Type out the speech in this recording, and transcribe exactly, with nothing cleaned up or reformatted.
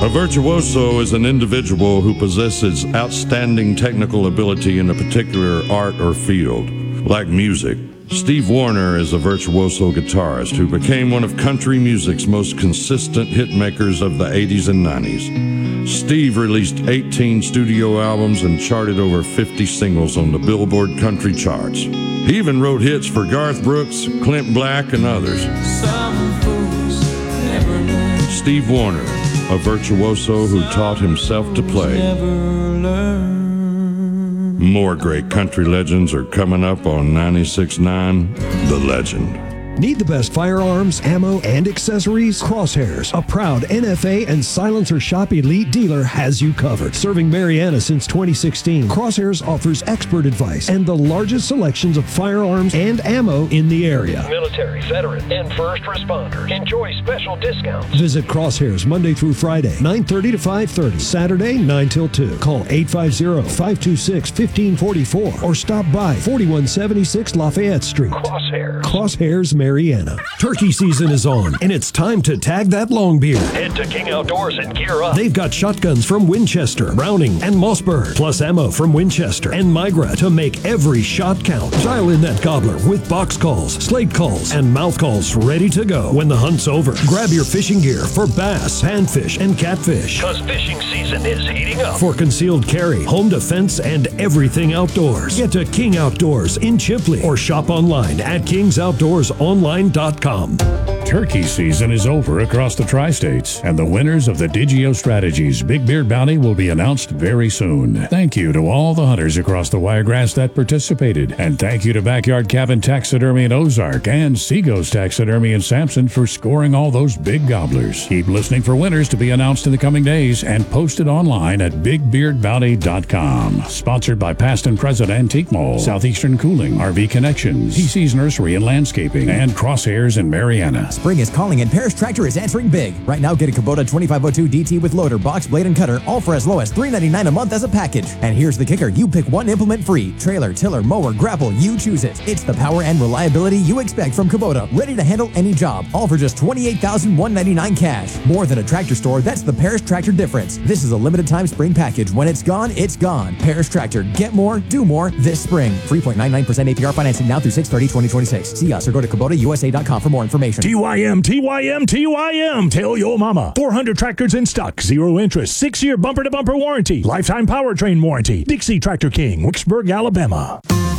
A virtuoso is an individual who possesses outstanding technical ability in a particular art or field, like music. Steve Wariner is a virtuoso guitarist who became one of country music's most consistent hitmakers of the eighties and nineties. Steve released eighteen studio albums and charted over fifty singles on the Billboard country charts. He even wrote hits for Garth Brooks, Clint Black, and others. Some fools never learn. Steve Wariner, a virtuoso who taught himself to play. Never learn. More great country legends are coming up on ninety-six point nine The Legend. Need the best firearms, ammo, and accessories? Crosshairs, a proud N F A and Silencer Shop Elite dealer, has you covered. Serving Mariana since twenty sixteen, Crosshairs offers expert advice and the largest selections of firearms and ammo in the area. Military, veteran, and first responders enjoy special discounts. Visit Crosshairs Monday through Friday, nine thirty to five thirty, Saturday, nine till two. Call eight five zero, five two six, one five four four or stop by forty-one seventy-six Lafayette Street. Crosshairs. Crosshairs Mariana. Turkey season is on, and it's time to tag that long beard. Head to King Outdoors and gear up. They've got shotguns from Winchester, Browning, and Mossberg, plus ammo from Winchester and Migra to make every shot count. Dial in that gobbler with box calls, slate calls, and mouth calls ready to go when the hunt's over. Grab your fishing gear for bass, panfish, and catfish. Because fishing season is heating up. For concealed carry, home defense, and everything outdoors. Get to King Outdoors in Chipley or shop online at kings outdoors online dot com. Turkey season is over across the tri-states, and the winners of the Digio Strategies Big Beard Bounty will be announced very soon. Thank you to all the hunters across the Wiregrass that participated, and thank you to Backyard Cabin Taxidermy in Ozark and Seago's Taxidermy in Sampson for scoring all those big gobblers. Keep listening for winners to be announced in the coming days and posted online at big beard bounty dot com. Sponsored by Past and Present Antique Mall, Southeastern Cooling, R V Connections, P C's Nursery and Landscaping, and Crosshairs in Mariana. Spring is calling and Parrish Tractor is answering big. Right now, get a Kubota twenty-five oh two D T with loader, box, blade, and cutter, all for as low as three ninety-nine a month as a package. And here's the kicker. You pick one implement free. Trailer, tiller, mower, grapple, you choose it. It's the power and reliability you expect from Kubota. Ready to handle any job. All for just twenty-eight thousand one hundred ninety-nine dollars cash. More than a tractor store, that's the Parrish Tractor difference. This is a limited time spring package. When it's gone, it's gone. Parrish Tractor. Get more, do more this spring. three point nine nine percent A P R financing now through six thirty twenty twenty-six. See us or go to Kubota U S A dot com for more information. T Y M, T Y M, T Y M. Tell your mama. four hundred tractors in stock. Zero interest. Six-year bumper-to-bumper warranty. Lifetime powertrain warranty. Dixie Tractor King, Wicksburg, Alabama.